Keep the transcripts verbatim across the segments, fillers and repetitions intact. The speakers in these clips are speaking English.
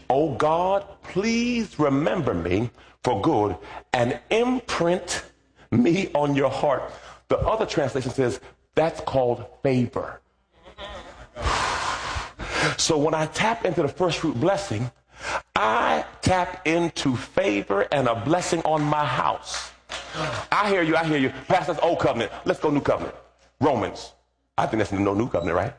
Oh God, please remember me for good and imprint me on your heart. The other translation says that's called favor. So when I tap into the first fruit blessing, I tap into favor and a blessing on my house. I hear you, I hear you. Pastor, that's old covenant. Let's go new covenant. Romans. I think that's no new covenant, right?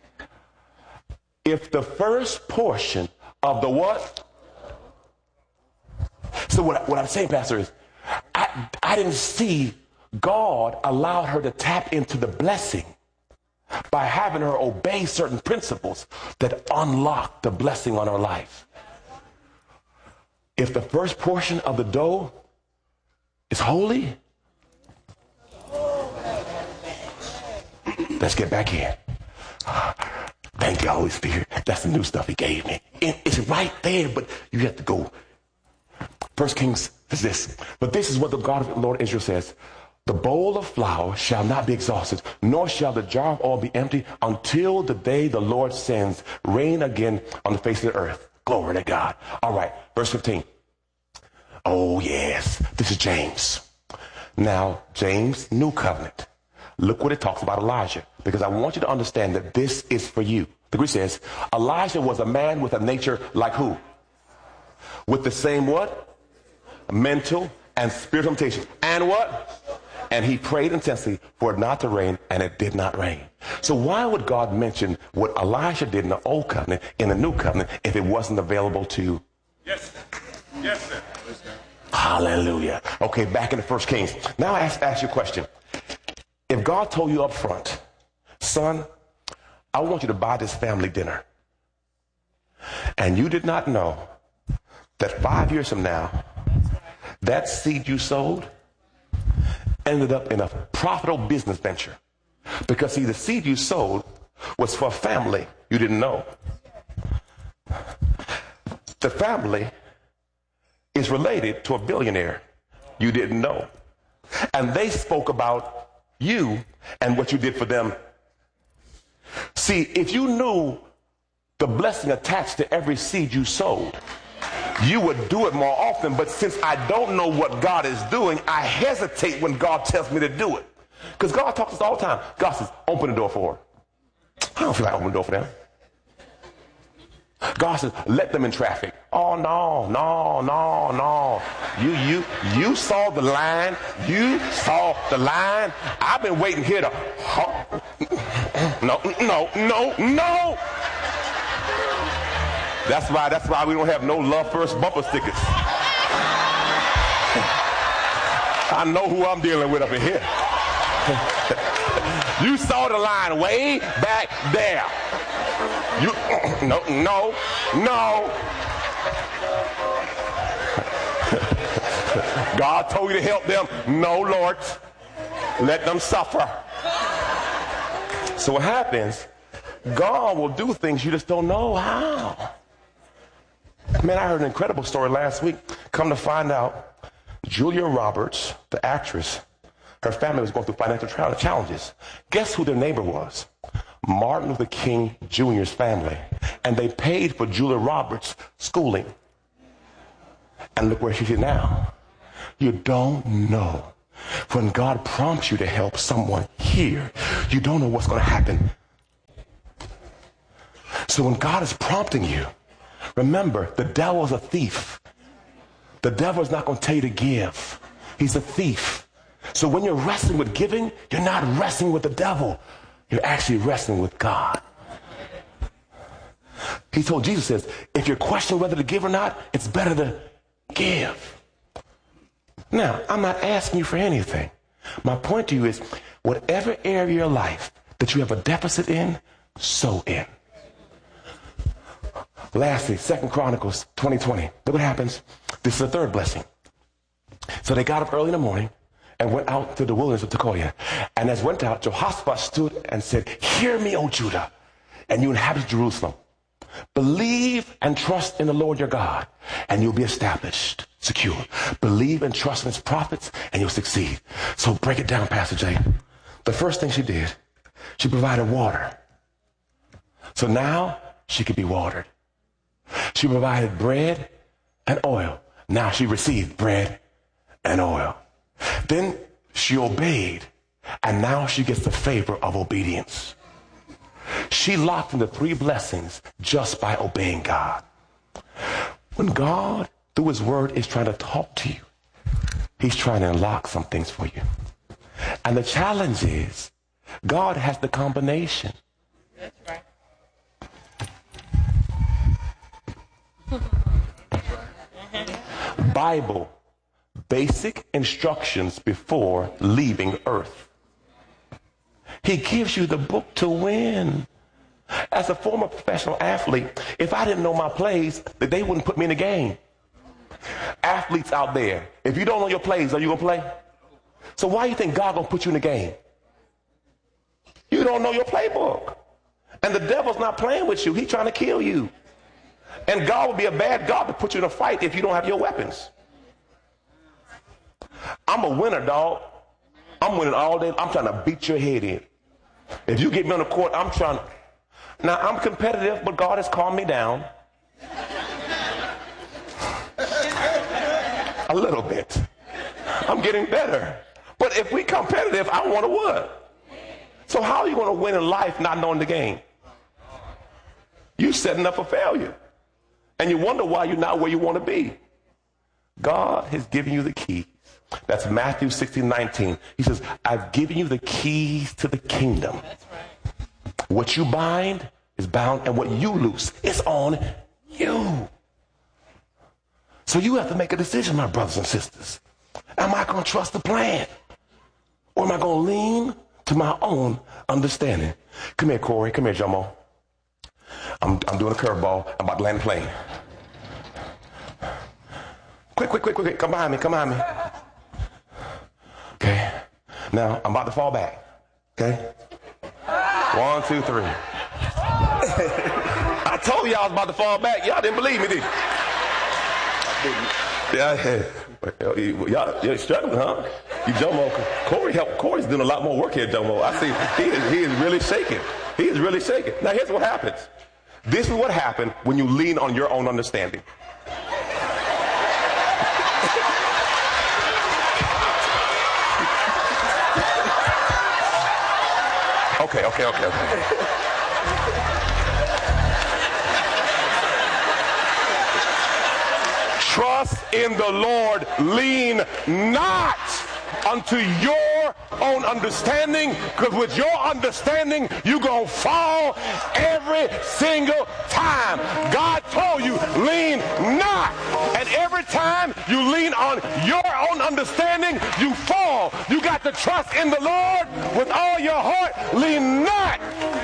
If the first portion of the what? So what, what I'm saying, Pastor, is I, I didn't see God allowed her to tap into the blessing by having her obey certain principles that unlock the blessing on her life. If the first portion of the dough is holy, let's get back in. Thank you, Holy Spirit. That's the new stuff he gave me. It's right there, but you have to go. First Kings is this. But this is what the God of the Lord Israel says. The bowl of flour shall not be exhausted, nor shall the jar of oil be empty until the day the Lord sends rain again on the face of the earth. Glory to God. All right, verse fifteen. Oh, yes. This is James. Now, James, new covenant. Look what it talks about Elijah, because I want you to understand that this is for you. The Greek says, Elijah was a man with a nature like who? With the same what? Mental and spiritual temptation. And what? And he prayed intensely for it not to rain, and it did not rain. So why would God mention what Elijah did in the old covenant in the new covenant if it wasn't available to? Yes. Yes, sir. Hallelujah. Okay, back in the First Kings. Now I ask, ask you a question. If God told you up front, son, I want you to buy this family dinner, and you did not know that five years from now, that seed you sowed ended up in a profitable business venture. Because see, the seed you sowed was for a family you didn't know. The family is related to a billionaire you didn't know. And they spoke about you and what you did for them. See, if you knew the blessing attached to every seed you sowed, you would do it more often. But since I don't know what God is doing, I hesitate when God tells me to do it. Because God talks to us all the time. God says, open the door for her. I don't feel like opening the door for them. God says, let them in traffic. Oh, no, no, no, no. You, you, you saw the line. You saw the line. I've been waiting here to... No, no, no, no. That's why, that's why we don't have no Love First bumper stickers. I know who I'm dealing with up in here. You saw the line way back there. You, no, no, no. God told you to help them. No, Lord. Let them suffer. So what happens, God will do things you just don't know how. Man, I heard an incredible story last week. Come to find out, Julia Roberts, the actress, her family was going through financial challenges. Guess who their neighbor was? Martin Luther King Junior's family. And they paid for Julia Roberts' schooling. And look where she's at now. You don't know. When God prompts you to help someone here, you don't know what's going to happen. So when God is prompting you, remember, the devil is a thief. The devil is not going to tell you to give. He's a thief. So when you're wrestling with giving, you're not wrestling with the devil. You're actually wrestling with God. He told Jesus, says, if you're questioning whether to give or not, it's better to give. Now, I'm not asking you for anything. My point to you is, whatever area of your life that you have a deficit in, sow in. Lastly, Second Chronicles twenty twenty. Look what happens. This is the third blessing. So they got up early in the morning and went out to the wilderness of Tekoa. And as went out, Jehoshaphat stood and said, hear me, O Judah, and you inhabit Jerusalem. Believe and trust in the Lord your God, and you'll be established, secure. Believe and trust in his prophets, and you'll succeed. So break it down, Pastor Jay. The first thing she did, she provided water. So now she could be watered. She She provided bread and oil. Now she received bread and oil. Then she obeyed, and now she gets the favor of obedience. She locked in the three blessings just by obeying God. When God, through his word, is trying to talk to you, he's trying to unlock some things for you. And the challenge is, God has the combination. That's right. Bible, basic instructions before leaving earth. He gives you the book to win. As a former professional athlete, if I didn't know my plays, they wouldn't put me in the game. Athletes out there, if you don't know your plays, are you going to play? So why do you think God going to put you in the game? You don't know your playbook. And the devil's not playing with you. He's trying to kill you. And God would be a bad God to put you in a fight if you don't have your weapons. I'm a winner, dog. I'm winning all day. I'm trying to beat your head in. If you get me on the court, I'm trying to. Now, I'm competitive, but God has calmed me down. A little bit. I'm getting better. But if we competitive, I want to win. So how are you going to win in life not knowing the game? You're setting up for failure. And you wonder why you're not where you want to be. God has given you the keys. That's Matthew sixteen nineteen. He says, I've given you the keys to the kingdom. That's right. What you bind is bound, and what you loose is on you. So you have to make a decision, my brothers and sisters. Am I going to trust the plan? Or am I going to lean to my own understanding? Come here, Corey. Come here, Jomo. I'm, I'm doing a curveball. I'm about to land the plane. Quick, quick, quick, quick, quick. Come behind me. Come behind me. Okay. Now, I'm about to fall back. Okay? One, two, three. I told y'all I was about to fall back. Y'all didn't believe me, did you? Yeah, y'all, you're struggling, huh? You Jomo, Corey helped. Corey's doing a lot more work here, Jomo. I see he is, he is really shaking. He is really shaking. Now, here's what happens. This is what happened when you lean on your own understanding. Okay, okay, okay, okay. Trust in the Lord. Lean not unto your own understanding, because with your understanding, you're going to fall every single time. God told you, lean not. And every time you lean on your own understanding, you fall. You got to trust in the Lord with all your heart. Lean not.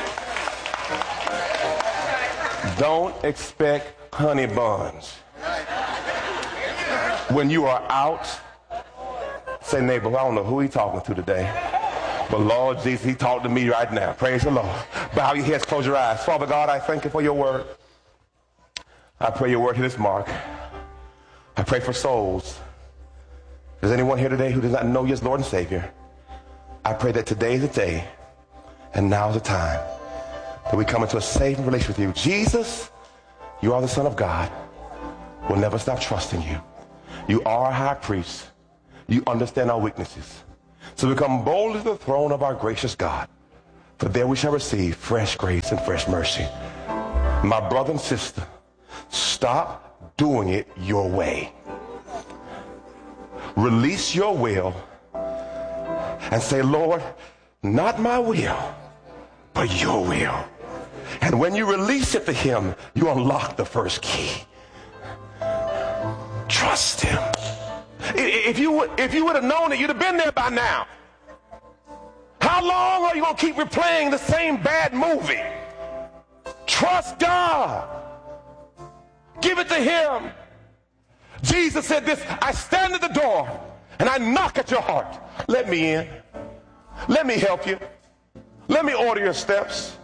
Don't expect honey buns. When you are out, say, neighbor, I don't know who he's talking to today, but Lord Jesus, he talked to me right now. Praise the Lord. Bow your heads, close your eyes. Father God, I thank you for your word. I pray your word hit its mark. I pray for souls. If there's anyone here today who does not know you as Lord and Savior, I pray that today is the day, and now is the time that we come into a saving relationship with you. Jesus, you are the Son of God. We'll never stop trusting you. You are our high priest. You understand our weaknesses. So we come boldly to the throne of our gracious God, for there we shall receive fresh grace and fresh mercy. My brother and sister, stop doing it your way. Release your will and say, Lord, not my will, but your will. And when you release it to him, you unlock the first key. Trust him. If you would, if you would have known it, you'd have been there by now. How long are you going to keep replaying the same bad movie? Trust God. Give it to him. Jesus said this, I stand at the door and I knock at your heart. Let me in. Let me help you. Let me order your steps.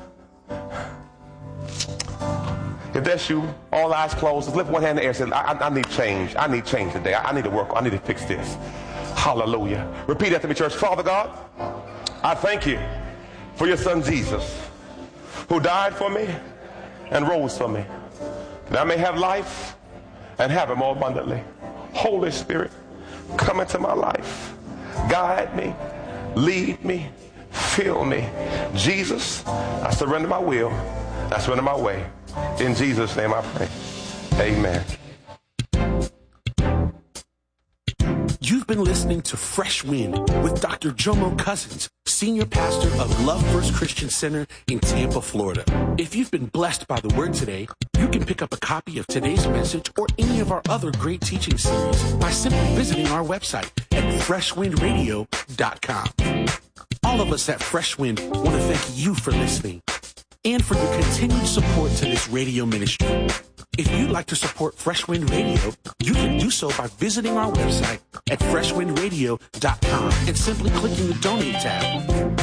If that's you, all eyes closed, just lift one hand in the air and say, I, I, I need change. I need change today. I, I need to work. I need to fix this. Hallelujah. Repeat after me, church. Father God, I thank you for your son Jesus, who died for me and rose for me. that I may have life and have it more abundantly. Holy Spirit, come into my life. Guide me, lead me, fill me. Jesus, I surrender my will. I surrender my way. In Jesus' name I pray. Amen. You've been listening to Fresh Wind with Doctor Jomo Cousins, Senior Pastor of Love First Christian Center in Tampa, Florida. If you've been blessed by the word today, you can pick up a copy of today's message or any of our other great teaching series by simply visiting our website at fresh wind radio dot com. All of us at Fresh Wind want to thank you for listening and for your continued support to this radio ministry. If you'd like to support Fresh Wind Radio, you can do so by visiting our website at fresh wind radio dot com and simply clicking the Donate tab.